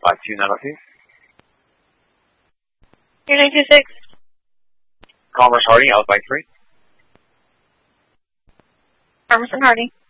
52902. Your 926. Commerce Harding, Outback 3. Commerce and Harding.